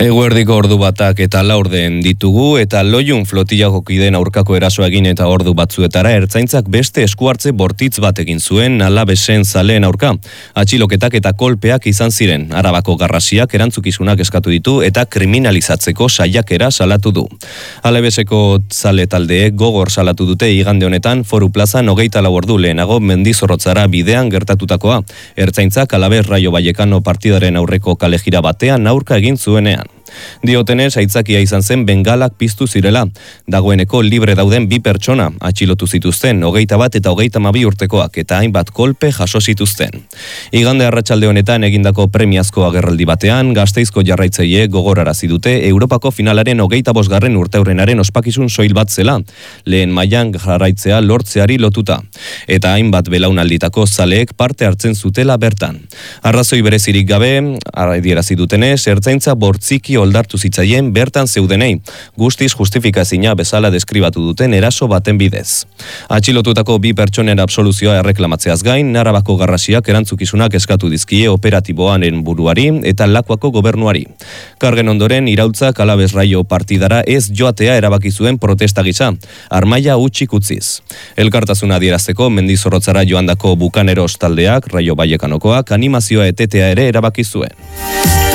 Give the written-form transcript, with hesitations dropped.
Eguerdiko ordu batak eta laurden ditugu eta Loiun flotilla jokideen aurkako erasoa egin eta ordu batzuetara ertzaintzak beste eskuhartze bortitz bat egin zuen Alabesen zaleen aurka. Atxiloketak eta kolpeak izan ziren. Arabako garrasiak erantzukizunak eskatu ditu eta kriminalizatzeko saiakera salatu du. Alabeseko zale taldeek gogor salatu dute igande honetan Foru Plazan 24 ordu lehenago Mendizorrotzara bidean gertatutakoa. Ertzaintzak Alabes Rayo Vallecano partidaren aurreko kalejira batean aurka egin zuenean. Diotenez, aitzakia izan zen bengalak piztu zirela. Dagoeneko libre dauden 2 pertsona atxilotu zituzten, 21 eta 32 urtekoak eta hainbat kolpe jaso zituzten. Igande arratsalde honetan egindako premiazko agerraldi batean, Gasteizko jarraitzaile gogorarazi dute Europako finalaren 25. urteurrenaren ospakizun soil bat zela, lehen mailan jarraitzea lortzeari lotuta. Eta hainbat belaunalditako zaleek parte hartzen zutela bertan. Arrazoi berezirik gabe, adierazi dutenez, ertzaintza bortziki oldartu zitzaien bertan zeudenei, guztiz justifikazina bezala deskribatu duten eraso baten bidez. Atxilotutako 2 pertsonen absoluzioa erreklamatzeaz gain, Arabako garrasiak erantzukizunak eskatu dizkie operatiboaren buruari eta Lakuako gobernuari. Kargen ondoren, iraultzak Alabes Rayo partidara ez joatea erabaki zuen protesta gisa, armaia hutsik utziz. Elkartasuna adierazteko Mendizorrotzara joandako bukaneros taldeak, Rayo Vallecanokoak, animazioa etetea ere erabaki zuen.